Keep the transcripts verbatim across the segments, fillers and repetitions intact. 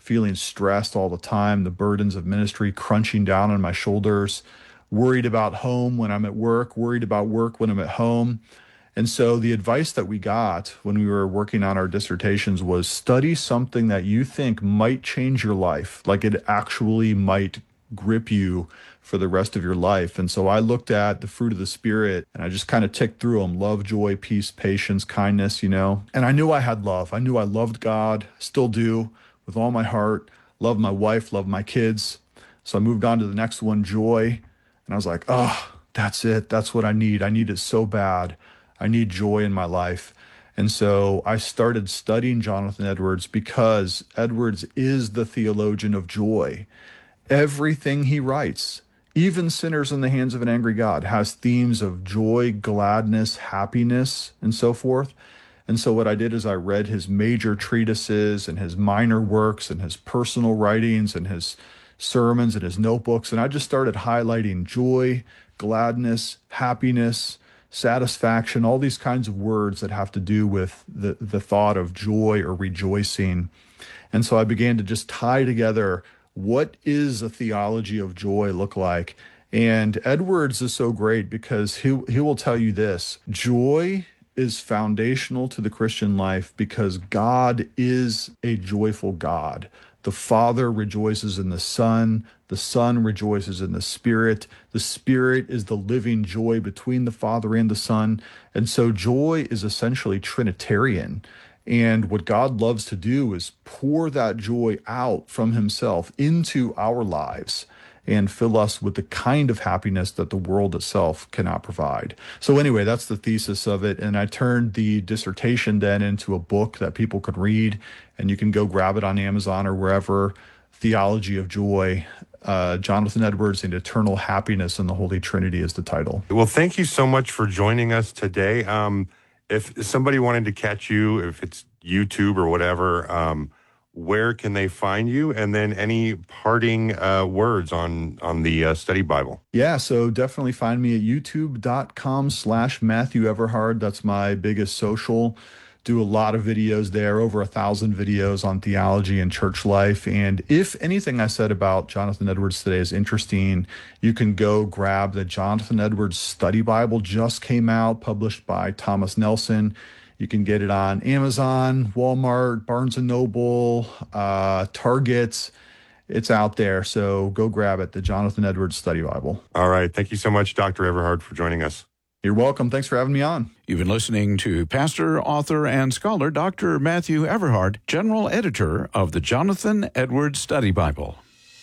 feeling stressed all the time, the burdens of ministry crunching down on my shoulders, worried about home when I'm at work, worried about work when I'm at home. And so the advice that we got when we were working on our dissertations was study something that you think might change your life, like it actually might grip you for the rest of your life. And so I looked at the fruit of the Spirit and I just kind of ticked through them: love, joy, peace, patience, kindness, you know. And I knew I had love. I knew I loved God, still do, with all my heart, love my wife, love my kids. So I moved on to the next one, joy. And I was like, oh, that's it. That's what I need. I need it so bad. I need joy in my life. And so I started studying Jonathan Edwards because Edwards is the theologian of joy. Everything he writes, even Sinners in the Hands of an Angry God, has themes of joy, gladness, happiness, and so forth. And so what I did is I read his major treatises and his minor works and his personal writings and his sermons and his notebooks, and I just started highlighting joy, gladness, happiness, satisfaction, all these kinds of words that have to do with the, the thought of joy or rejoicing. And so I began to just tie together, what is a theology of joy look like? And Edwards is so great because he, he will tell you this: joy is foundational to the Christian life because God is a joyful God. The Father rejoices in the Son. The Son rejoices in the Spirit. The Spirit is the living joy between the Father and the Son. And so joy is essentially Trinitarian. And what God loves to do is pour that joy out from himself into our lives and fill us with the kind of happiness that the world itself cannot provide. So anyway, that's the thesis of it. And I turned the dissertation then into a book that people could read, and you can go grab it on Amazon or wherever. Theology of Joy, uh, Jonathan Edwards and Eternal Happiness in the Holy Trinity is the title. Well, thank you so much for joining us today. Um, if somebody wanted to catch you, if it's YouTube or whatever, um, where can they find you? And then any parting uh, words on, on the uh, study Bible? Yeah, so definitely find me at youtube.com slash Matthew Everhard. That's my biggest social. Do a lot of videos there, over a thousand videos on theology and church life. And if anything I said about Jonathan Edwards today is interesting, you can go grab the Jonathan Edwards Study Bible. Just came out, published by Thomas Nelson. You can get it on Amazon, Walmart, Barnes and Noble, uh, Target. It's out there, so go grab it, the Jonathan Edwards Study Bible. All right. Thank you so much, Doctor Everhard, for joining us. You're welcome. Thanks for having me on. You've been listening to pastor, author, and scholar Doctor Matthew Everhard, General Editor of the Jonathan Edwards Study Bible.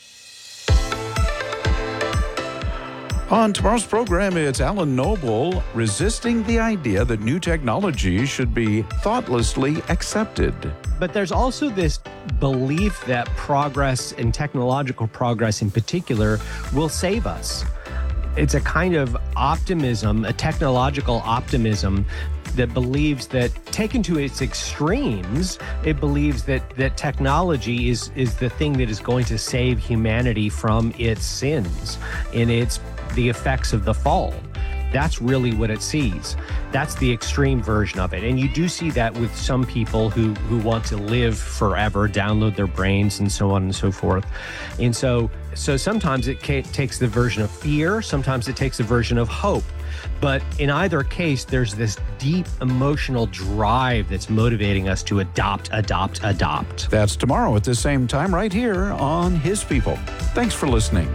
On tomorrow's program, it's Alan Noble resisting the idea that new technology should be thoughtlessly accepted. But there's also this belief that progress and technological progress in particular will save us. It's a kind of optimism, a technological optimism that believes that, taken to its extremes, it believes that, that technology is, is the thing that is going to save humanity from its sins and its the effects of the fall. That's really what it sees. That's the extreme version of it. And you do see that with some people who, who want to live forever, download their brains and so on and so forth. And so, so sometimes it ca- takes the version of fear, sometimes it takes the version of hope. But in either case, there's this deep emotional drive that's motivating us to adopt, adopt, adopt. That's tomorrow at the same time right here on His People. Thanks for listening.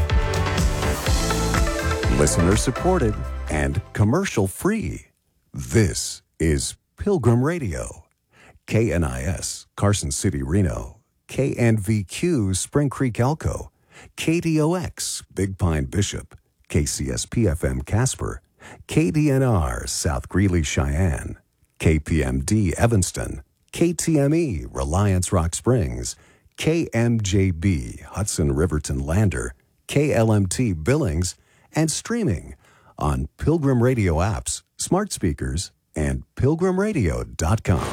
Listener supported and commercial free. This is Pilgrim Radio. K N I S, Carson City, Reno. K N V Q, Spring Creek, Elko. K D O X, Big Pine, Bishop. K C S P F M, Casper. K D N R, South Greeley, Cheyenne. K P M D, Evanston. K T M E, Reliance, Rock Springs. K M J B, Hudson, Riverton, Lander. K L M T, Billings. And streaming on Pilgrim Radio apps, smart speakers, and pilgrim radio dot com.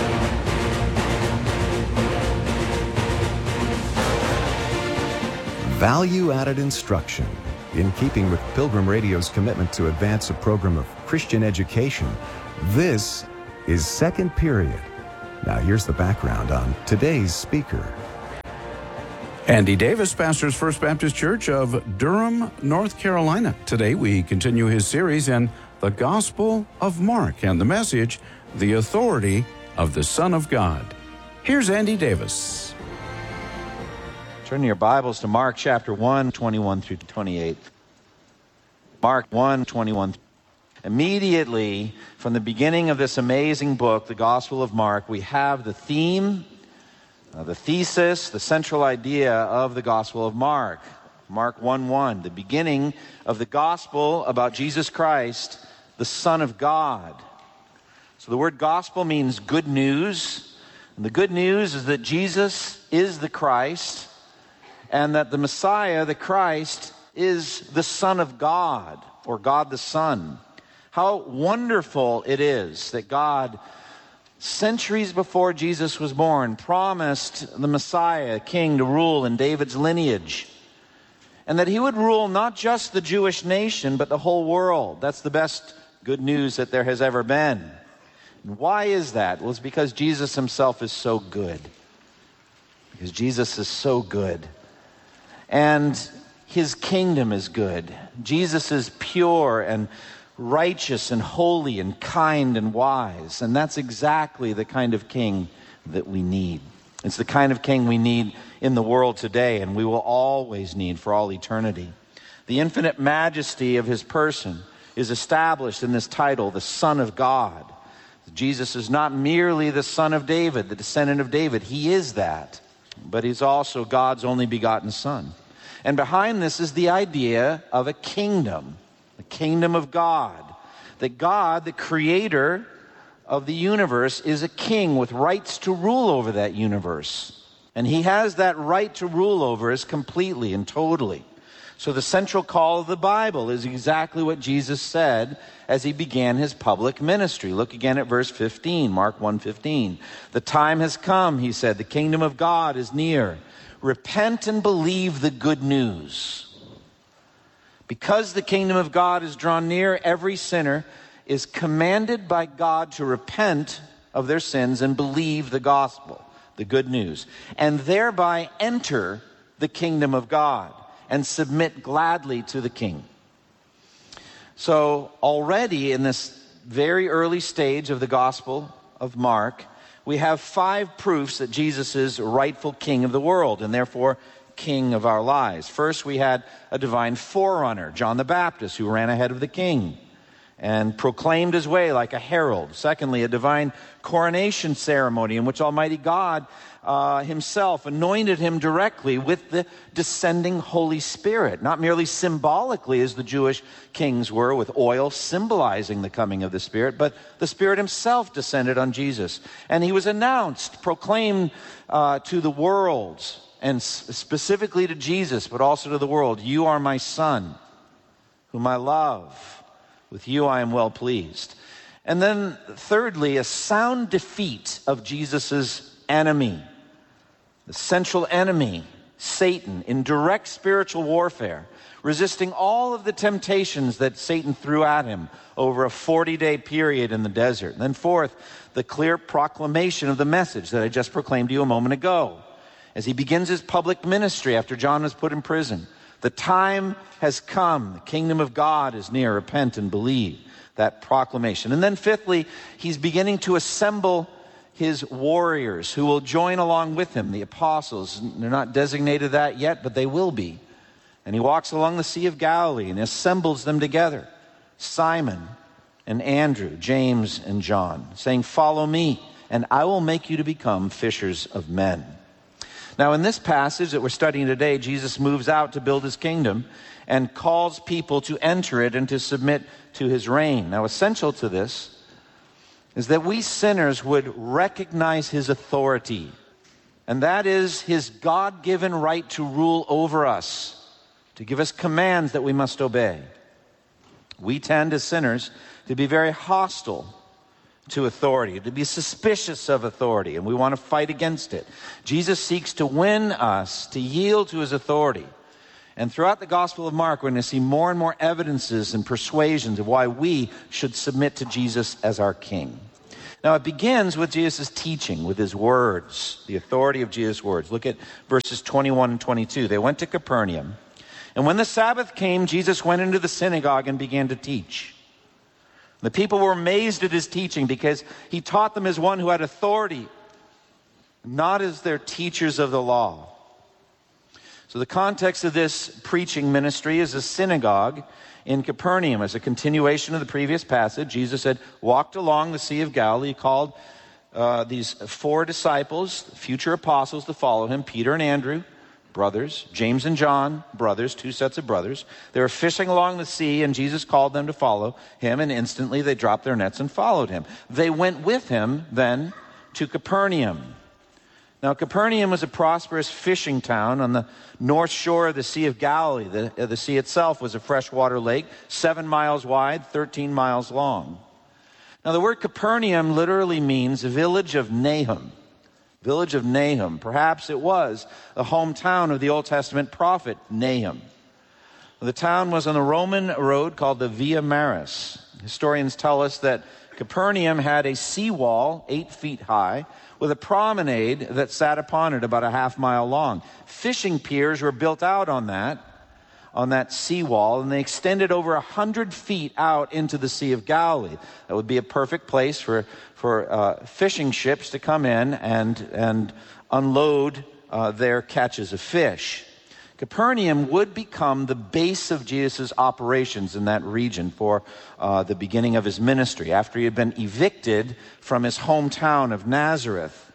Value-added instruction. In keeping with Pilgrim Radio's commitment to advance a program of Christian education, this is Second Period. Now here's the background on today's speaker. Andy Davis pastors First Baptist Church of Durham, North Carolina. Today we continue his series in the Gospel of Mark and the message, The Authority of the Son of God. Here's Andy Davis. Turn your Bibles to Mark chapter one, twenty-one through twenty-eight. Mark one, twenty-one. Immediately from the beginning of this amazing book, the Gospel of Mark, we have the theme, uh, the thesis, the central idea of the Gospel of Mark. Mark one one, the beginning of the Gospel about Jesus Christ, the Son of God. So the word gospel means good news. And the good news is that Jesus is the Christ, and that the Messiah, the Christ, is the Son of God, or God the Son. How wonderful it is that God, centuries before Jesus was born, promised the Messiah, King, to rule in David's lineage. And that he would rule not just the Jewish nation, but the whole world. That's the best good news that there has ever been. And why is that? Well, it's because Jesus himself is so good. Because Jesus is so good. And his kingdom is good. Jesus is pure and righteous and holy and kind and wise. And that's exactly the kind of king that we need. It's the kind of king we need in the world today, and we will always need for all eternity. The infinite majesty of his person is established in this title, the Son of God. Jesus is not merely the son of David, the descendant of David. He is that. But he's also God's only begotten Son. And behind this is the idea of a kingdom, the kingdom of God. That God, the creator of the universe, is a king with rights to rule over that universe. And he has that right to rule over us completely and totally. So the central call of the Bible is exactly what Jesus said as he began his public ministry. Look again at verse fifteen, Mark one fifteen. The time has come, he said, the kingdom of God is near. Repent and believe the good news. Because the kingdom of God is drawn near, every sinner is commanded by God to repent of their sins and believe the gospel, the good news, and thereby enter the kingdom of God and submit gladly to the king. So already in this very early stage of the Gospel of Mark, we have five proofs that Jesus is rightful king of the world and therefore king of our lives. First, we had a divine forerunner, John the Baptist, who ran ahead of the king and proclaimed his way like a herald. Secondly, a divine coronation ceremony in which Almighty God uh, himself anointed him directly with the descending Holy Spirit, not merely symbolically as the Jewish kings were with oil symbolizing the coming of the Spirit, but the Spirit himself descended on Jesus. And he was announced, proclaimed uh, to the world, and specifically to Jesus, but also to the world, "You are my Son, whom I love. With you I am well pleased." And then thirdly, a sound defeat of Jesus's enemy, the central enemy, Satan, in direct spiritual warfare, resisting all of the temptations that Satan threw at him over a forty-day period in the desert. And then fourth, the clear proclamation of the message that I just proclaimed to you a moment ago. As he begins his public ministry after John was put in prison, the time has come. The kingdom of God is near. Repent and believe. That proclamation. And then fifthly, he's beginning to assemble his warriors who will join along with him, the apostles. They're not designated that yet, but they will be. And he walks along the Sea of Galilee and assembles them together. Simon and Andrew, James and John, saying, "Follow me, and I will make you to become fishers of men." Now, in this passage that we're studying today, Jesus moves out to build his kingdom and calls people to enter it and to submit to his reign. Now, essential to this is that we sinners would recognize his authority, and that is his God-given right to rule over us, to give us commands that we must obey. We tend as sinners to be very hostile to authority, to be suspicious of authority, and we want to fight against it. Jesus seeks to win us to yield to his authority. And throughout the Gospel of Mark, we're going to see more and more evidences and persuasions of why we should submit to Jesus as our King. Now, it begins with Jesus' teaching, with his words, the authority of Jesus' words. Look at verses twenty-one and twenty-two. They went to Capernaum, and when the Sabbath came, Jesus went into the synagogue and began to teach. The people were amazed at his teaching because he taught them as one who had authority, not as their teachers of the law. So the context of this preaching ministry is a synagogue in Capernaum. As a continuation of the previous passage, Jesus had walked along the Sea of Galilee. He called uh, these four disciples, future apostles, to follow him: Peter and Andrew, brothers; James and John, brothers, two sets of brothers. They were fishing along the sea, and Jesus called them to follow him, and instantly they dropped their nets and followed him. They went with him then to Capernaum. Now, Capernaum was a prosperous fishing town on the north shore of the Sea of Galilee. The, the sea itself was a freshwater lake, seven miles wide, thirteen miles long. Now, the word Capernaum literally means village of Nahum. Village of Nahum. Perhaps it was the hometown of the Old Testament prophet Nahum. The town was on the Roman road called the Via Maris. Historians tell us that Capernaum had a seawall eight feet high with a promenade that sat upon it about a half mile long. Fishing piers were built out on that, on that seawall, and they extended over a hundred feet out into the Sea of Galilee. That would be a perfect place for, for uh, fishing ships to come in and, and unload uh, their catches of fish. Capernaum would become the base of Jesus' operations in that region for uh, the beginning of his ministry, after he had been evicted from his hometown of Nazareth.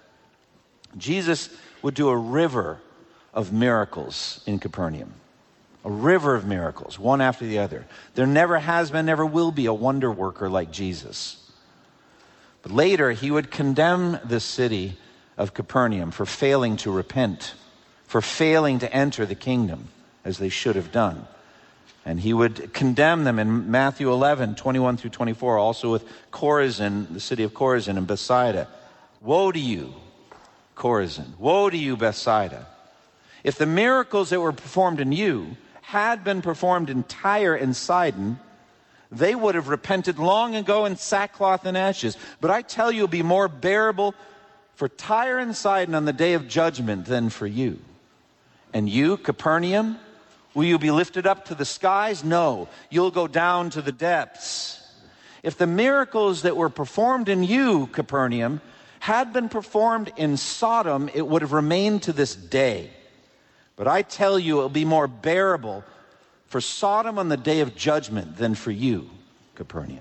Jesus would do a river of miracles in Capernaum. A river of miracles, one after the other. There never has been, never will be a wonder worker like Jesus. But later, he would condemn the city of Capernaum for failing to repent, for failing to enter the kingdom as they should have done. And he would condemn them in Matthew eleven, twenty-one through twenty-four, also with Chorazin, the city of Chorazin and Bethsaida. Woe to you, Chorazin! Woe to you, Bethsaida! If the miracles that were performed in you had been performed in Tyre and Sidon, they would have repented long ago in sackcloth and ashes. But I tell you, it'll be more bearable for Tyre and Sidon on the day of judgment than for you. And you, Capernaum, will you be lifted up to the skies? No, you'll go down to the depths. If the miracles that were performed in you, Capernaum, had been performed in Sodom, it would have remained to this day. But I tell you, it will be more bearable for Sodom on the day of judgment than for you, Capernaum.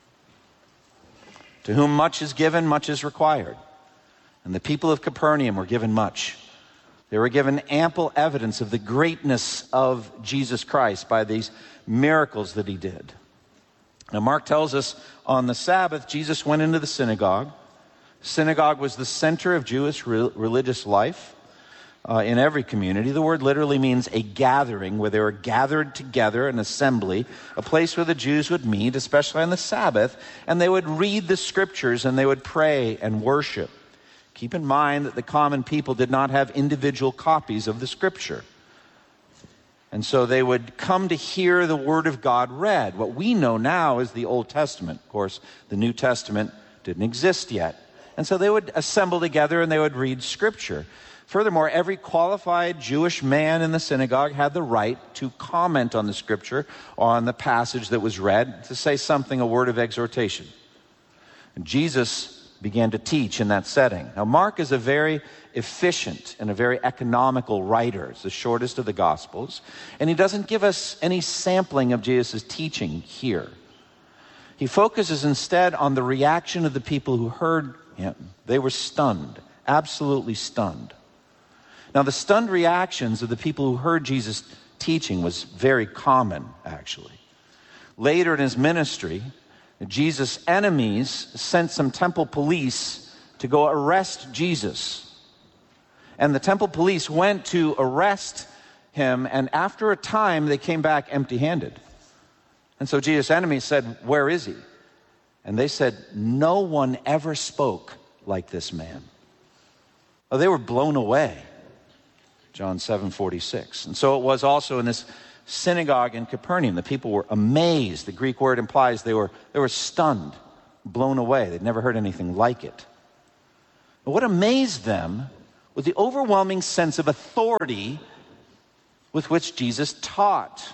To whom much is given, much is required. And the people of Capernaum were given much. They were given ample evidence of the greatness of Jesus Christ by these miracles that he did. Now, Mark tells us on the Sabbath, Jesus went into the synagogue. Synagogue was the center of Jewish re- religious life uh, in every community. The word literally means a gathering, where they were gathered together, an assembly, a place where the Jews would meet, especially on the Sabbath, and they would read the scriptures and they would pray and worship. Keep in mind that the common people did not have individual copies of the scripture. And so they would come to hear the word of God read. What we know now is the Old Testament. Of course, the New Testament didn't exist yet. And so they would assemble together and they would read scripture. Furthermore, every qualified Jewish man in the synagogue had the right to comment on the scripture, on the passage that was read, to say something, a word of exhortation. And Jesus began to teach in that setting. Now, Mark is a very efficient and a very economical writer. It's the shortest of the Gospels. And he doesn't give us any sampling of Jesus' teaching here. He focuses instead on the reaction of the people who heard him. They were stunned, absolutely stunned. Now, the stunned reactions of the people who heard Jesus' teaching was very common, actually. Later in his ministry, Jesus' enemies sent some temple police to go arrest Jesus. And the temple police went to arrest him, and after a time, they came back empty-handed. And so Jesus' enemies said, "Where is he?" And they said, "No one ever spoke like this man." Oh, they were blown away. John seven forty-six. And so it was also in this synagogue in Capernaum. The people were amazed. The Greek word implies they were, they were stunned. blown away. They'd never heard anything like it. But what amazed them was the overwhelming sense of authority with which Jesus taught.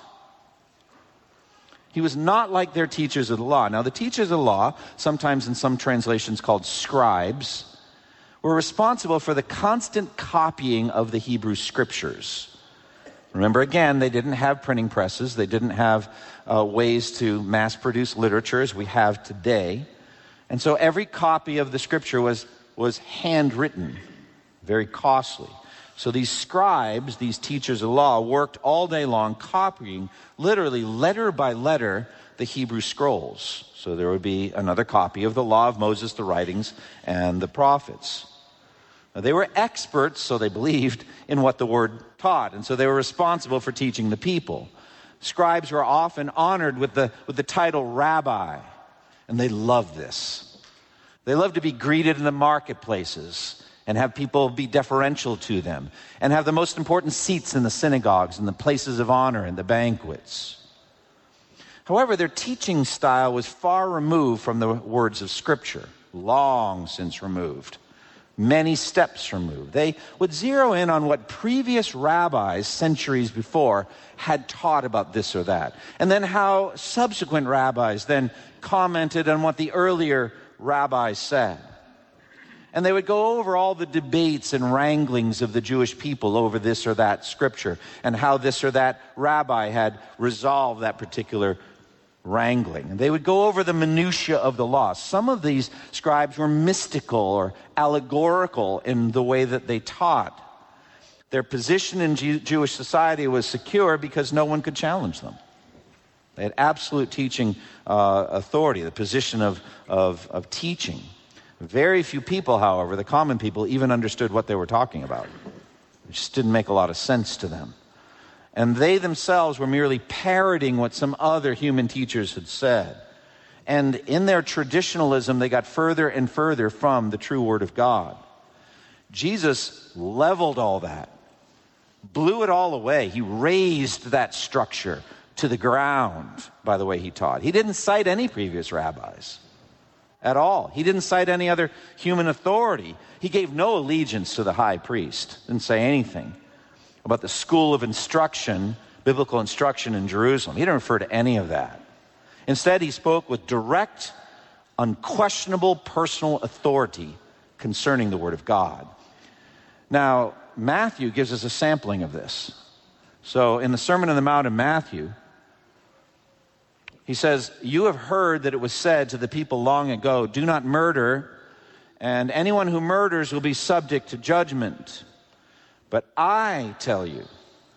He was not like their teachers of the law. Now, the teachers of the law, sometimes in some translations called scribes, were responsible for the constant copying of the Hebrew scriptures. Remember, again, they didn't have printing presses. They didn't have uh, ways to mass-produce literature as we have today. And so every copy of the scripture was, was handwritten, very costly. So these scribes, these teachers of law, worked all day long copying, literally letter by letter, the Hebrew scrolls. So there would be another copy of the law of Moses, the writings, and the prophets. Now, they were experts, so they believed, in what the word taught, and so they were responsible for teaching the people. Scribes were often honored with the, with the title rabbi, and they loved this. They loved to be greeted in the marketplaces and have people be deferential to them, and have the most important seats in the synagogues and the places of honor and the banquets. However, their teaching style was far removed from the words of Scripture, long since removed, many steps removed. They would zero in on what previous rabbis centuries before had taught about this or that, and then how subsequent rabbis then commented on what the earlier rabbis said. And they would go over all the debates and wranglings of the Jewish people over this or that scripture, and how this or that rabbi had resolved that particular wrangling. And they would go over the minutiae of the law. Some of these scribes were mystical or allegorical in the way that they taught. Their position in Jew- Jewish society was secure because no one could challenge them. They had absolute teaching uh, authority, the position of, of, of teaching. Very few people, however, the common people, even understood what they were talking about. It just didn't make a lot of sense to them. And they themselves were merely parroting what some other human teachers had said. And in their traditionalism, they got further and further from the true Word of God. Jesus leveled all that, blew it all away. He raised that structure to the ground by the way he taught. He didn't cite any previous rabbis at all. He didn't cite any other human authority. He gave no allegiance to the high priest. Didn't say anything about the school of instruction, biblical instruction in Jerusalem. He didn't refer to any of that. Instead, he spoke with direct, unquestionable personal authority concerning the Word of God. Now, Matthew gives us a sampling of this. So in the Sermon on the Mount in Matthew, he says, "You have heard that it was said to the people long ago, 'Do not murder, and anyone who murders will be subject to judgment. But I tell you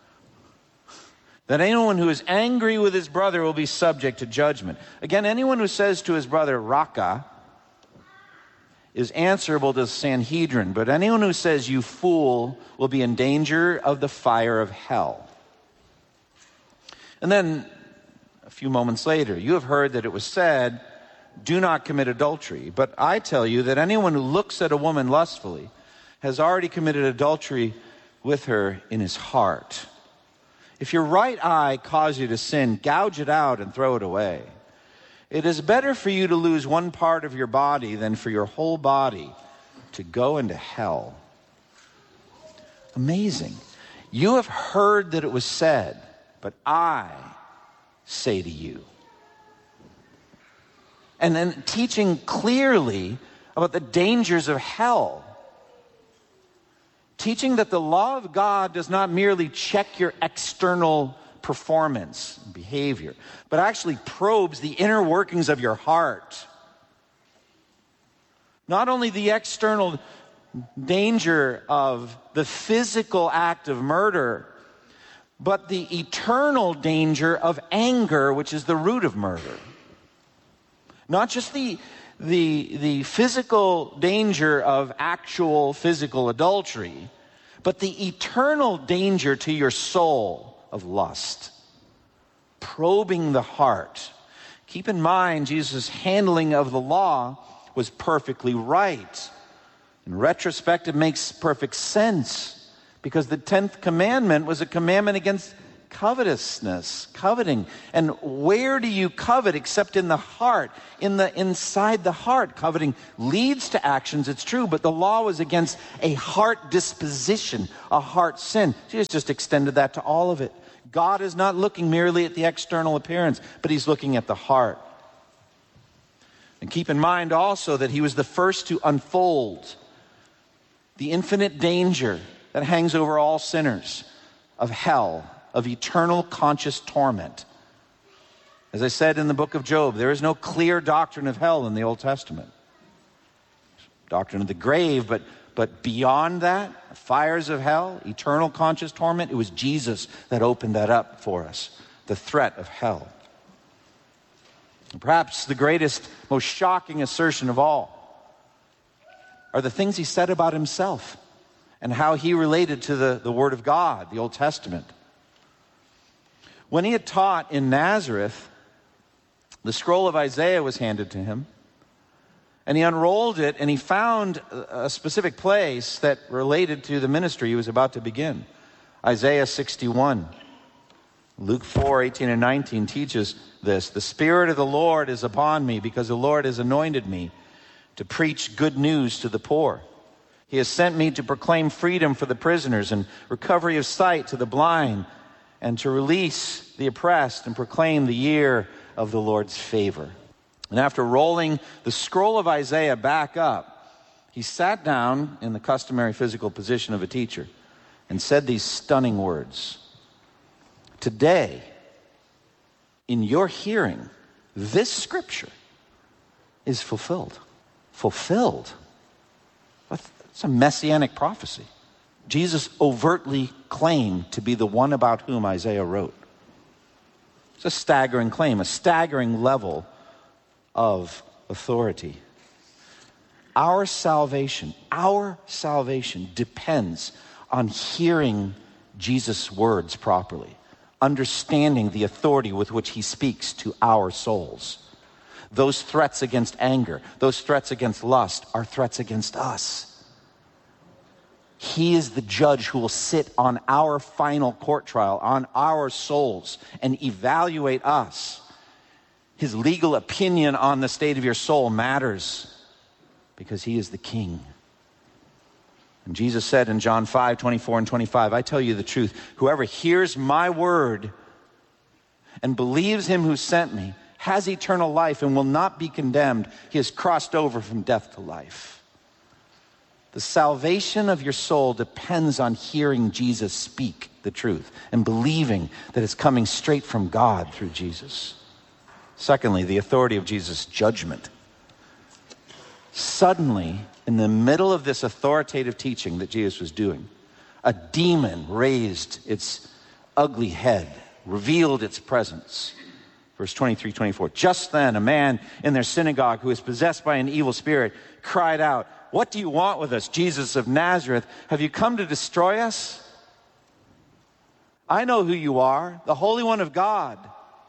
that anyone who is angry with his brother will be subject to judgment.' Again, anyone who says to his brother, 'Raka,' is answerable to the Sanhedrin, but anyone who says, 'You fool,' will be in danger of the fire of hell." And then a few moments later, "You have heard that it was said, 'Do not commit adultery.' But I tell you that anyone who looks at a woman lustfully has already committed adultery with her in his heart. If your right eye causes you to sin, gouge it out and throw it away. It is better for you to lose one part of your body than for your whole body to go into hell." Amazing. "You have heard that it was said, but I say to you." And then teaching clearly about the dangers of hell. Teaching that the law of God does not merely check your external performance and behavior, but actually probes the inner workings of your heart. Not only the external danger of the physical act of murder, but the eternal danger of anger, which is the root of murder. Not just the, the, the physical danger of actual physical adultery, but the eternal danger to your soul of lust. Probing the heart. Keep in mind, Jesus' handling of the law was perfectly right. In retrospect, it makes perfect sense, because the tenth commandment was a commandment against covetousness, coveting. And where do you covet except in the heart, in the inside the heart? Coveting leads to actions, it's true, but the law was against a heart disposition, a heart sin. Jesus just extended that to all of it. God is not looking merely at the external appearance, but he's looking at the heart. And keep in mind also that he was the first to unfold the infinite danger that hangs over all sinners of hell, of eternal conscious torment. As I said in the book of Job, there is no clear doctrine of hell in the Old Testament. Doctrine of the grave, but, but beyond that, fires of hell, eternal conscious torment, it was Jesus that opened that up for us, the threat of hell. And perhaps the greatest, most shocking assertion of all are the things he said about himself and how he related to the, the Word of God, the Old Testament. When he had taught in Nazareth, the scroll of Isaiah was handed to him, and he unrolled it, and he found a specific place that related to the ministry he was about to begin. Isaiah sixty-one. Luke four, eighteen and nineteen teaches this. The Spirit of the Lord is upon me, because the Lord has anointed me to preach good news to the poor. He has sent me to proclaim freedom for the prisoners and recovery of sight to the blind, and to release the oppressed and proclaim the year of the Lord's favor. And after rolling the scroll of Isaiah back up, he sat down in the customary physical position of a teacher and said these stunning words. Today, in your hearing, this scripture is fulfilled. Fulfilled. It's a messianic prophecy. Jesus overtly claimed to be the one about whom Isaiah wrote. It's a staggering claim, a staggering level of authority. Our salvation, our salvation depends on hearing Jesus' words properly, understanding the authority with which he speaks to our souls. Those threats against anger, those threats against lust are threats against us. He is the judge who will sit on our final court trial, on our souls, and evaluate us. His legal opinion on the state of your soul matters because he is the king. And Jesus said in John five, twenty-four and twenty-five, I tell you the truth, whoever hears my word and believes him who sent me has eternal life and will not be condemned. He has crossed over from death to life. The salvation of your soul depends on hearing Jesus speak the truth and believing that it's coming straight from God through Jesus. Secondly, the authority of Jesus' judgment. Suddenly, in the middle of this authoritative teaching that Jesus was doing, a demon raised its ugly head, revealed its presence. Verse twenty-three, twenty-four. Just then, a man in their synagogue who was possessed by an evil spirit cried out, what do you want with us, Jesus of Nazareth? Have you come to destroy us? I know who you are, the Holy One of God.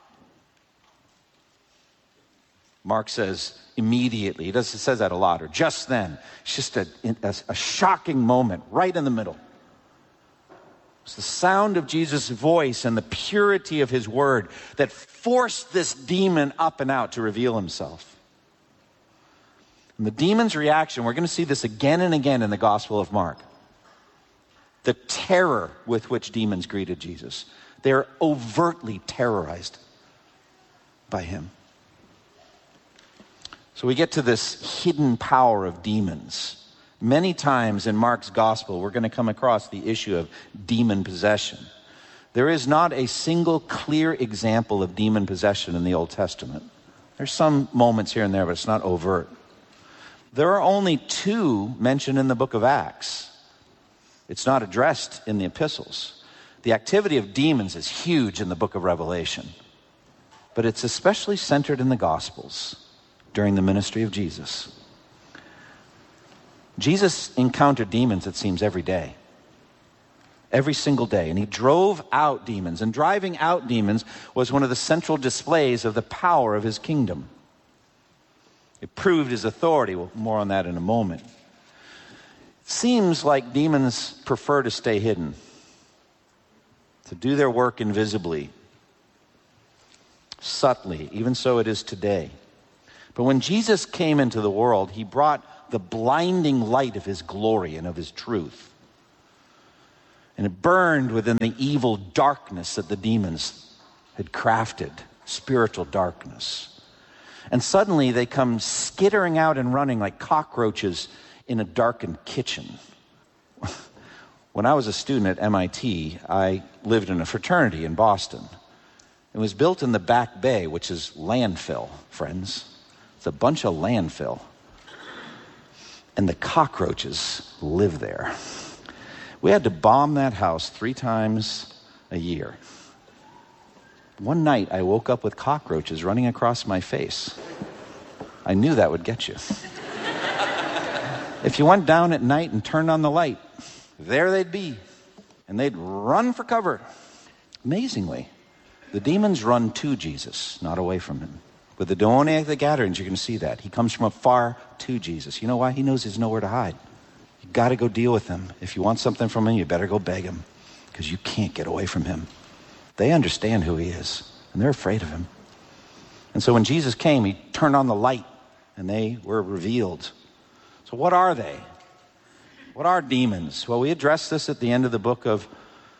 Mark says immediately. He does, it says that a lot, or just then. It's just a, a, a shocking moment right in the middle. It's the sound of Jesus' voice and the purity of his word that forced this demon up and out to reveal himself. And the demon's reaction, we're going to see this again and again in the Gospel of Mark. The terror with which demons greeted Jesus. They're overtly terrorized by him. So we get to this hidden power of demons. Many times in Mark's Gospel, we're going to come across the issue of demon possession. There is not a single clear example of demon possession in the Old Testament. There's some moments here and there, but it's not overt. There are only two mentioned in the book of Acts. It's not addressed in the epistles. The activity of demons is huge in the book of Revelation, but it's especially centered in the Gospels during the ministry of Jesus. Jesus encountered demons, it seems, every day. Every single day. And he drove out demons. And driving out demons was one of the central displays of the power of his kingdom. It proved his authority. Well, more on that in a moment. It seems like demons prefer to stay hidden. to do their work invisibly, subtly. Even so it is today. But when Jesus came into the world, he brought the blinding light of his glory and of his truth. And it burned within the evil darkness that the demons had crafted, spiritual darkness. And suddenly they come skittering out and running like cockroaches in a darkened kitchen. When I was a student at M I T, I lived in a fraternity in Boston. It was built in the Back Bay, which is landfill, friends. It's a bunch of landfill. And the cockroaches live there. We had to bomb that house three times a year. One night I woke up with cockroaches running across my face. I knew that would get you. If you went down at night and turned on the light, there they'd be. And they'd run for cover. Amazingly, the demons run to Jesus, not away from him. With the demoniac of the Gadarenes, you're going to see that. He comes from afar to Jesus. You know why? He knows there's nowhere to hide. You got to go deal with him. If you want something from him, you better go beg him, because you can't get away from him. They understand who he is, and they're afraid of him. And so when Jesus came, he turned on the light, and they were revealed. So what are they? What are demons? Well, we addressed this at the end of the book of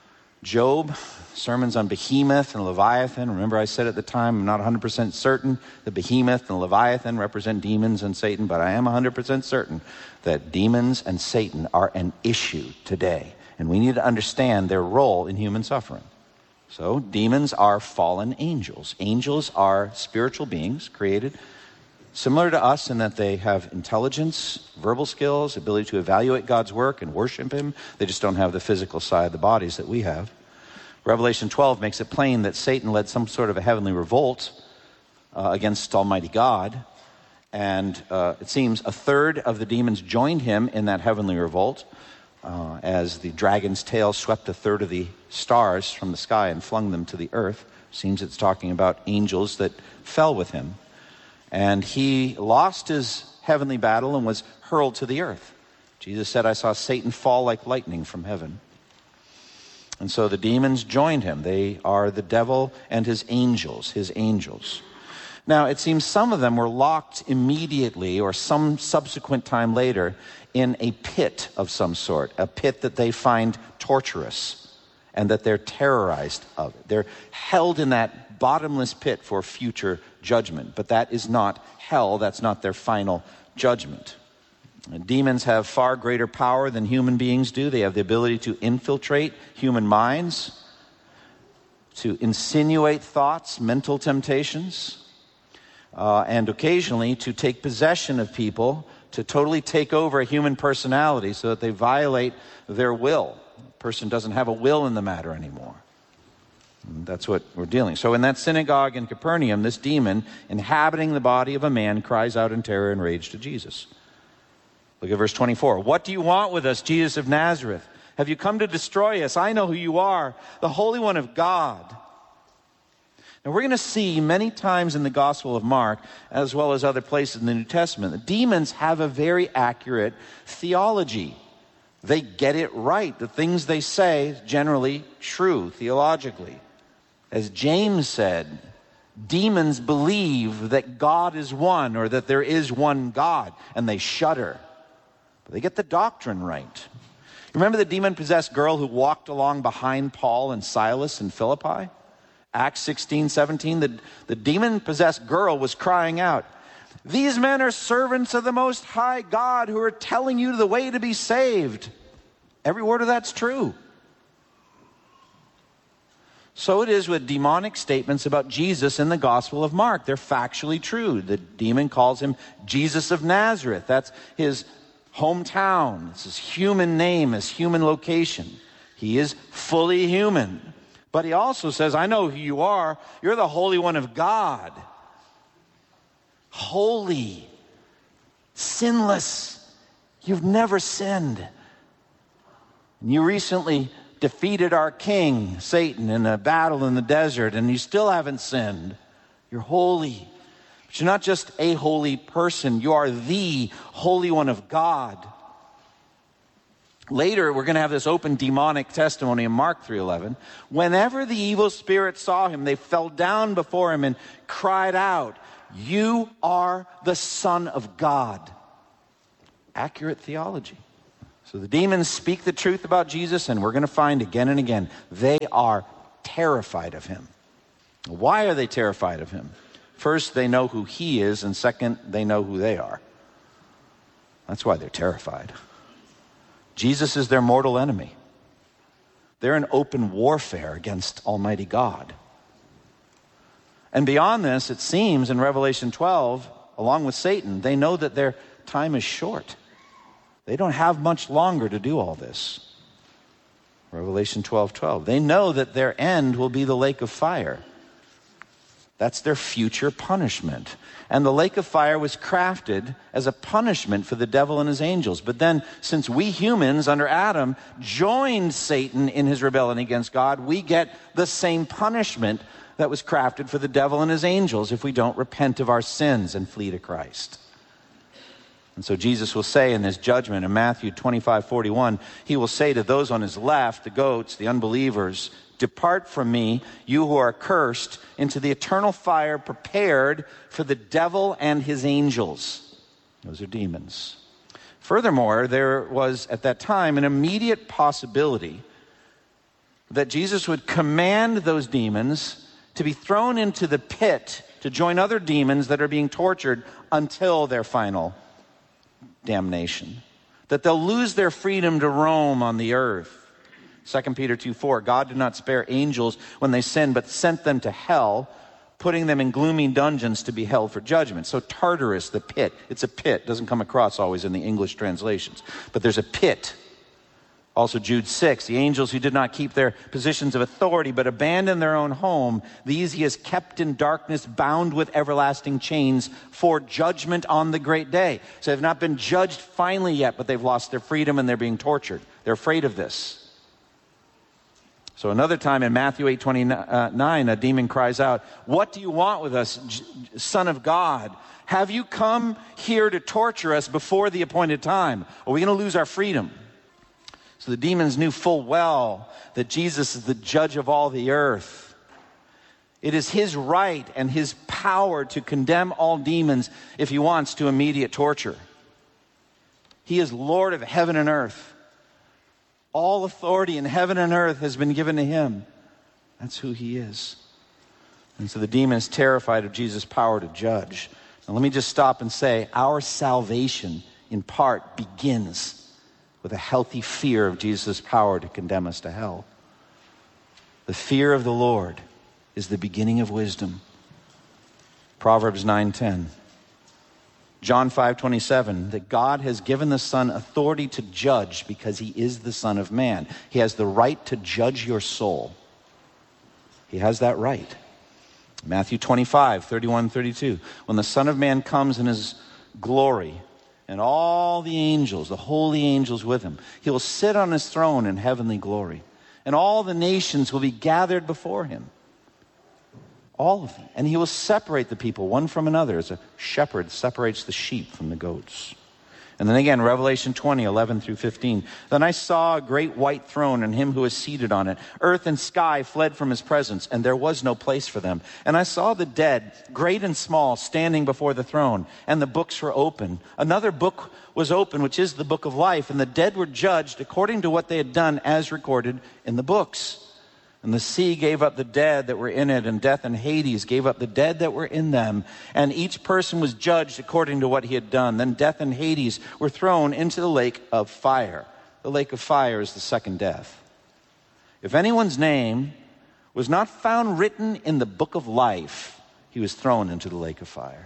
Job, sermons on Behemoth and Leviathan. Remember, I said at the time, I'm not one hundred percent certain that Behemoth and Leviathan represent demons and Satan, but I am one hundred percent certain that demons and Satan are an issue today. And we need to understand their role in human suffering. So, demons are fallen angels. Angels are spiritual beings created similar to us in that they have intelligence, verbal skills, ability to evaluate God's work and worship him. They just don't have the physical side of the bodies that we have. Revelation twelve makes it plain that Satan led some sort of a heavenly revolt uh, against Almighty God. And uh, it seems a third of the demons joined him in that heavenly revolt uh, as the dragon's tail swept a third of the stars from the sky and flung them to the earth. Seems it's talking about angels that fell with him. And he lost his heavenly battle and was hurled to the earth. Jesus said, I saw Satan fall like lightning from heaven. And so the demons joined him. They are the devil and his angels, his angels. Now, it seems some of them were locked immediately or some subsequent time later in a pit of some sort, a pit that they find torturous and that they're terrorized of. They're held in that bottomless pit for future judgment. But that is not hell. That's not their final judgment. Demons have far greater power than human beings do. They have the ability to infiltrate human minds, to insinuate thoughts, mental temptations, uh, and occasionally to take possession of people, to totally take over a human personality so that they violate their will. The person doesn't have a will in the matter anymore. And that's what we're dealing. So in that synagogue in Capernaum, this demon inhabiting the body of a man cries out in terror and rage to Jesus. Look at verse twenty-four. What do you want with us, Jesus of Nazareth? Have you come to destroy us? I know who you are, the Holy One of God. Now we're going to see many times in the Gospel of Mark, as well as other places in the New Testament, that demons have a very accurate theology. They get it right. The things they say is generally true theologically. As James said, demons believe that God is one, or that there is one God, and they shudder. But they get the doctrine right. Remember the demon-possessed girl who walked along behind Paul and Silas in Philippi? Acts sixteen, seventeen, the, the demon-possessed girl was crying out, "These men are servants of the Most High God who are telling you the way to be saved." Every word of that's true. So it is with demonic statements about Jesus in the Gospel of Mark. They're factually true. The demon calls him Jesus of Nazareth. That's his hometown. It's his human name, his human location. He is fully human. But he also says, I know who you are. You're the Holy One of God. Holy. Sinless. You've never sinned. And you recently defeated our king, Satan, in a battle in the desert, and you still haven't sinned. You're holy. But you're not just a holy person. You are the Holy One of God. Later, we're going to have this open demonic testimony in Mark three eleven. Whenever the evil spirits saw him, they fell down before him and cried out, "You are the Son of God." Accurate theology. So the demons speak the truth about Jesus, and we're going to find again and again, they are terrified of him. Why are they terrified of him? First, they know who he is, and second, they know who they are. That's why they're terrified. Jesus is their mortal enemy. They're in open warfare against Almighty God. And beyond this, it seems in Revelation twelve, along with Satan, they know that their time is short. They don't have much longer to do all this. Revelation twelve twelve. They know that their end will be the lake of fire. That's their future punishment. And the lake of fire was crafted as a punishment for the devil and his angels. But then, since we humans under Adam joined Satan in his rebellion against God, we get the same punishment that was crafted for the devil and his angels if we don't repent of our sins and flee to Christ. And so Jesus will say in his judgment in Matthew twenty-five forty-one, he will say to those on his left, the goats, the unbelievers, "Depart from me, you who are cursed, into the eternal fire prepared for the devil and his angels." Those are demons. Furthermore, there was at that time an immediate possibility that Jesus would command those demons to be thrown into the pit to join other demons that are being tortured until their final damnation. That they'll lose their freedom to roam on the earth. Second Peter two four, God did not spare angels when they sinned, but sent them to hell, putting them in gloomy dungeons to be held for judgment. So Tartarus, the pit, it's a pit. Doesn't come across always in the English translations. But there's a pit. Also Jude six, the angels who did not keep their positions of authority, but abandoned their own home, these he has kept in darkness, bound with everlasting chains for judgment on the great day. So they've not been judged finally yet, but they've lost their freedom and they're being tortured. They're afraid of this. So another time in Matthew eight twenty-nine, a demon cries out, "What do you want with us, Son of God? Have you come here to torture us before the appointed time? Are we going to lose our freedom?" So the demons knew full well that Jesus is the judge of all the earth. It is his right and his power to condemn all demons if he wants to immediate torture. He is Lord of heaven and earth. All authority in heaven and earth has been given to him. That's who he is. And so the demon is terrified of Jesus' power to judge. Now let me just stop and say, our salvation in part begins with a healthy fear of Jesus' power to condemn us to hell. The fear of the Lord is the beginning of wisdom. Proverbs nine ten. John five twenty-seven, that God has given the Son authority to judge because he is the Son of Man. He has the right to judge your soul. He has that right. Matthew twenty-five thirty-one thirty-two, when the Son of Man comes in his glory and all the angels, the holy angels with him, he will sit on his throne in heavenly glory. And all the nations will be gathered before him. All of them. And he will separate the people one from another as a shepherd separates the sheep from the goats. And then again, Revelation twenty, eleven through fifteen. Then I saw a great white throne and him who was seated on it. Earth and sky fled from his presence, and there was no place for them. And I saw the dead, great and small, standing before the throne, and the books were open. Another book was open, which is the book of life, and the dead were judged according to what they had done as recorded in the books. And the sea gave up the dead that were in it, and death and Hades gave up the dead that were in them. And each person was judged according to what he had done. Then death and Hades were thrown into the lake of fire. The lake of fire is the second death. If anyone's name was not found written in the book of life, he was thrown into the lake of fire.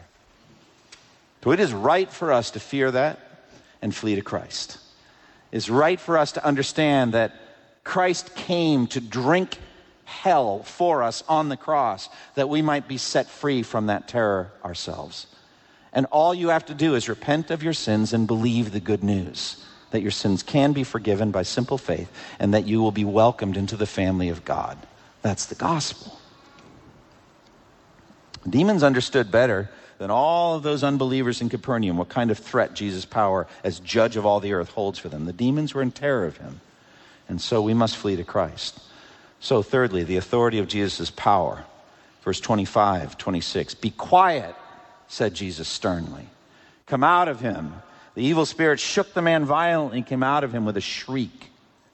So it is right for us to fear that and flee to Christ. It's right for us to understand that Christ came to drink hell for us on the cross, that we might be set free from that terror ourselves. And all you have to do is repent of your sins and believe the good news, that your sins can be forgiven by simple faith, and that you will be welcomed into the family of God. That's the gospel. Demons understood better than all of those unbelievers in Capernaum what kind of threat Jesus' power as judge of all the earth holds for them. The demons were in terror of him. And so we must flee to Christ. So thirdly, the authority of Jesus' power. Verse twenty-five, twenty-six. Be quiet, said Jesus sternly. Come out of him. The evil spirit shook the man violently and came out of him with a shriek.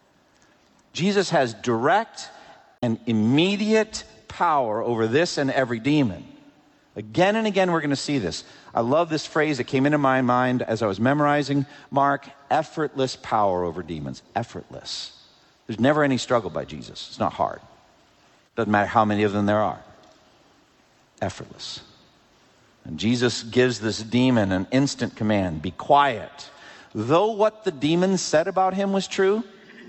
Jesus has direct and immediate power over this and every demon. Again and again we're going to see this. I love this phrase that came into my mind as I was memorizing Mark. Effortless power over demons. Effortless. There's never any struggle by Jesus. It's not hard. Doesn't matter how many of them there are. Effortless. And Jesus gives this demon an instant command. Be quiet. Though what the demon said about him was true,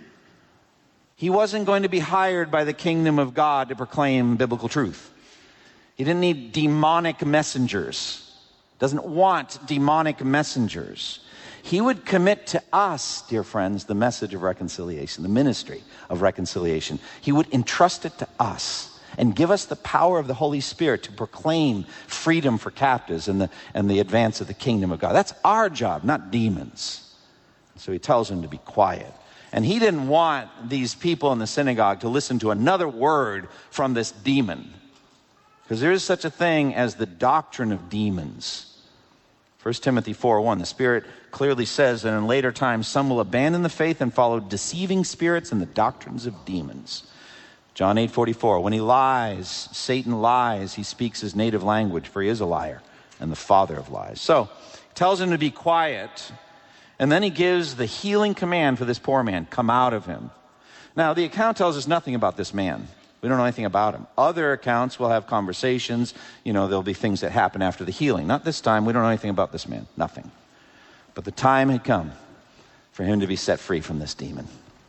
he wasn't going to be hired by the kingdom of God to proclaim biblical truth. He didn't need demonic messengers. Doesn't want demonic messengers. He would commit to us, dear friends, the message of reconciliation, the ministry of reconciliation. He would entrust it to us and give us the power of the Holy Spirit to proclaim freedom for captives and the, and the advance of the kingdom of God. That's our job, not demons. So he tells them to be quiet. And he didn't want these people in the synagogue to listen to another word from this demon. Because there is such a thing as the doctrine of demons. First Timothy four one, the Spirit clearly says that in later times some will abandon the faith and follow deceiving spirits and the doctrines of demons. John eight forty-four, when he lies, Satan lies, he speaks his native language, for he is a liar and the father of lies. So he tells him to be quiet, and then he gives the healing command for this poor man, come out of him. Now the account tells us nothing about this man. We don't know anything about him. Other accounts will have conversations. You know, there'll be things that happen after the healing. Not this time. We don't know anything about this man. Nothing. But the time had come for him to be set free from this demon.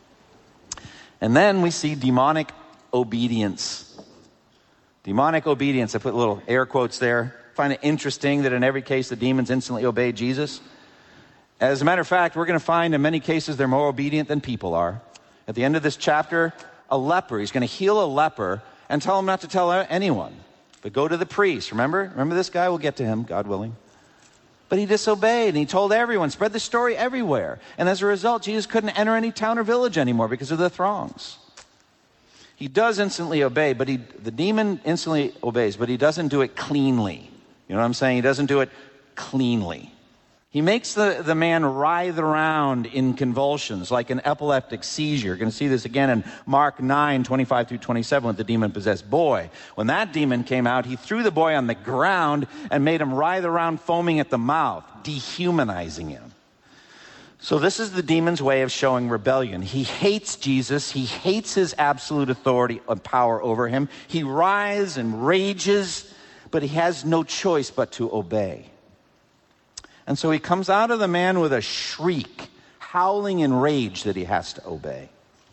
And then we see demonic obedience. Demonic obedience. I put little air quotes there. Find it interesting that in every case the demons instantly obeyed Jesus. As a matter of fact, we're going to find in many cases they're more obedient than people are. At the end of this chapter, a leper, he's going to heal a leper and tell him not to tell anyone, but go to the priest. Remember? Remember this guy? We'll get to him, God willing. But he disobeyed and he told everyone, spread the story everywhere. And as a result, Jesus couldn't enter any town or village anymore because of the throngs. He does instantly obey, but he, the demon instantly obeys, but he doesn't do it cleanly. You know what I'm saying? He doesn't do it cleanly. He makes the, the man writhe around in convulsions like an epileptic seizure. You're going to see this again in Mark nine, twenty-five through twenty-seven with the demon-possessed boy. When that demon came out, he threw the boy on the ground and made him writhe around foaming at the mouth, dehumanizing him. So this is the demon's way of showing rebellion. He hates Jesus. He hates his absolute authority and power over him. He writhes and rages, but he has no choice but to obey. And so he comes out of the man with a shriek, howling in rage that he has to obey.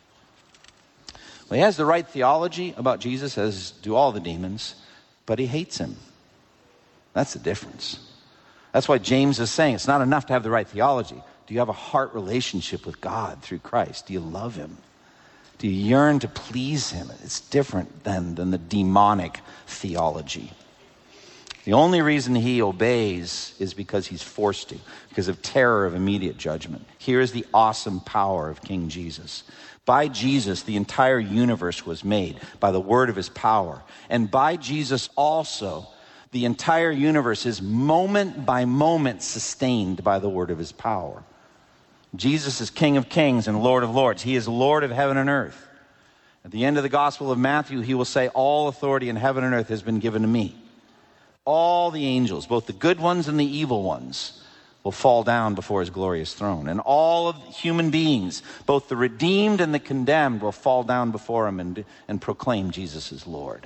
Well, he has the right theology about Jesus, as do all the demons, but he hates him. That's the difference. That's why James is saying it's not enough to have the right theology. Do you have a heart relationship with God through Christ? Do you love him? Do you yearn to please him? It's different than, than the demonic theology. The only reason he obeys is because he's forced to, because of terror of immediate judgment. Here is the awesome power of King Jesus. By Jesus, the entire universe was made by the word of his power. And by Jesus also, the entire universe is moment by moment sustained by the word of his power. Jesus is King of kings and Lord of lords. He is Lord of heaven and earth. At the end of the Gospel of Matthew, he will say, all authority in heaven and earth has been given to me. All the angels, both the good ones and the evil ones, will fall down before his glorious throne. And all of human beings, both the redeemed and the condemned, will fall down before him and, and proclaim Jesus as Lord.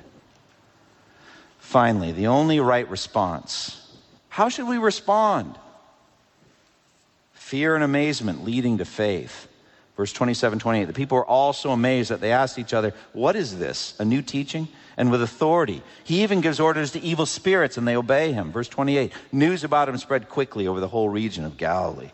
Finally, the only right response. How should we respond? Fear and amazement leading to faith. Verse twenty-seven, twenty-eight. The people were all so amazed that they asked each other, what is this? A new teaching? And with authority. He even gives orders to evil spirits and they obey him. Verse twenty-eight. News about him spread quickly over the whole region of Galilee.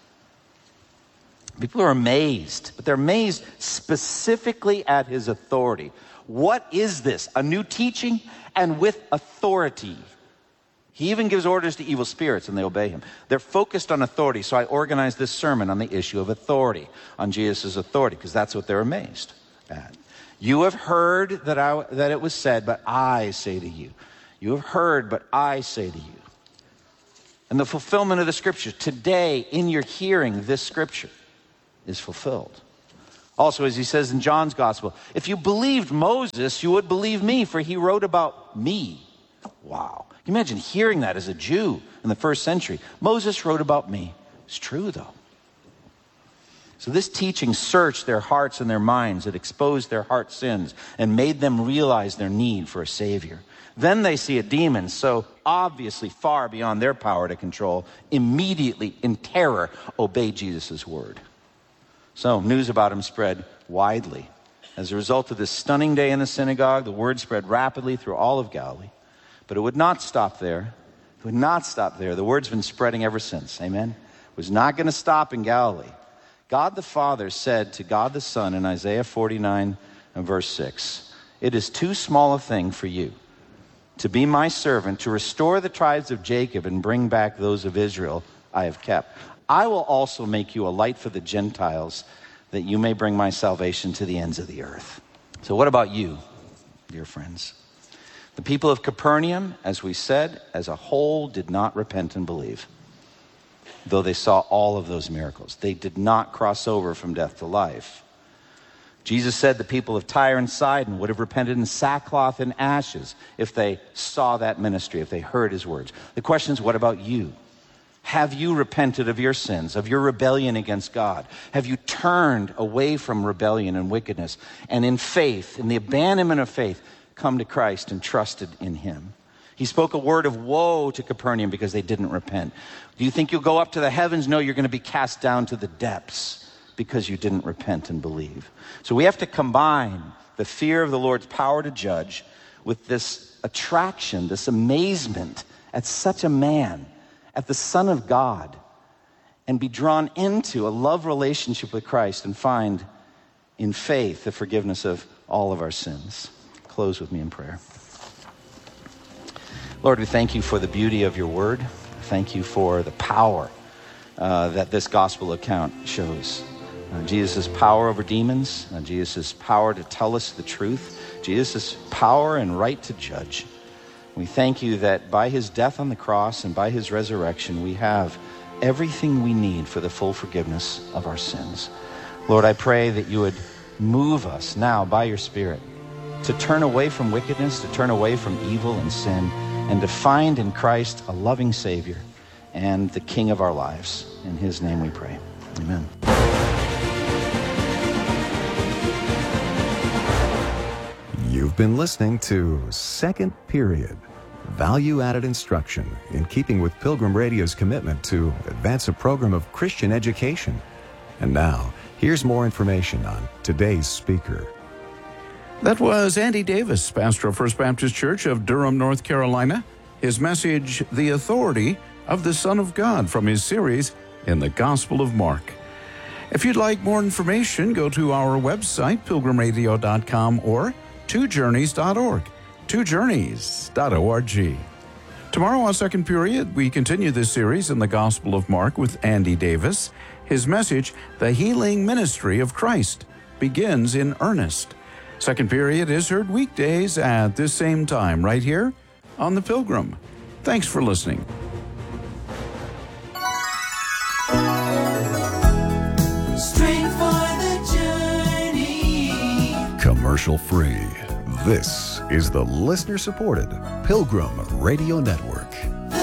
People are amazed, but they're amazed specifically at his authority. What is this? A new teaching and with authority. He even gives orders to evil spirits and they obey him. They're focused on authority. So I organized this sermon on the issue of authority, on Jesus' authority, because that's what they're amazed at. You have heard that, I, that it was said, but I say to you. You have heard, but I say to you. And the fulfillment of the scripture, today in your hearing, this scripture is fulfilled. Also, as he says in John's gospel, if you believed Moses, you would believe me, for he wrote about me. Wow. Can you imagine hearing that as a Jew in the first century? Moses wrote about me. It's true, though. So this teaching searched their hearts and their minds. It exposed their heart sins and made them realize their need for a Savior. Then they see a demon so obviously far beyond their power to control, immediately in terror obey Jesus' word. So news about him spread widely. As a result of this stunning day in the synagogue, the word spread rapidly through all of Galilee. But it would not stop there. It would not stop there. The word's been spreading ever since. Amen? It was not going to stop in Galilee. God the Father said to God the Son in Isaiah forty-nine and verse six, "It is too small a thing for you to be my servant, to restore the tribes of Jacob and bring back those of Israel I have kept. I will also make you a light for the Gentiles, that you may bring my salvation to the ends of the earth." So what about you, dear friends? The people of Capernaum, as we said, as a whole did not repent and believe, though they saw all of those miracles. They did not cross over from death to life. Jesus said the people of Tyre and Sidon would have repented in sackcloth and ashes if they saw that ministry, if they heard his words. The question is, what about you? Have you repented of your sins, of your rebellion against God? Have you turned away from rebellion and wickedness and in faith, in the abandonment of faith, come to Christ and trusted in him? He spoke a word of woe to Capernaum because they didn't repent. Do you think you'll go up to the heavens? No, you're going to be cast down to the depths because you didn't repent and believe. So we have to combine the fear of the Lord's power to judge with this attraction, this amazement at such a man, at the Son of God, and be drawn into a love relationship with Christ and find in faith the forgiveness of all of our sins. Close with me in prayer. Lord, we thank you for the beauty of your word. Thank you for the power uh, that this gospel account shows. Uh, Jesus' power over demons, uh, Jesus' power to tell us the truth, Jesus' power and right to judge. We thank you that by his death on the cross and by his resurrection, we have everything we need for the full forgiveness of our sins. Lord, I pray that you would move us now by your Spirit to turn away from wickedness, to turn away from evil and sin, and to find in Christ a loving Savior and the King of our lives. In his name we pray. Amen. You've been listening to Second Period, value-added instruction in keeping with Pilgrim Radio's commitment to advance a program of Christian education. And now, here's more information on today's speaker. That was Andy Davis, pastor of First Baptist Church of Durham, North Carolina. His message, The Authority of the Son of God, from his series in the Gospel of Mark. If you'd like more information, go to our website, pilgrim radio dot com, or two journeys dot org, two journeys dot org. Tomorrow on Second Period, we continue this series in the Gospel of Mark with Andy Davis. His message, The Healing Ministry of Christ, begins in earnest. Second Period is heard weekdays at this same time right here on The Pilgrim. Thanks for listening. Straight for the journey. Commercial free. This is the listener-supported Pilgrim Radio Network.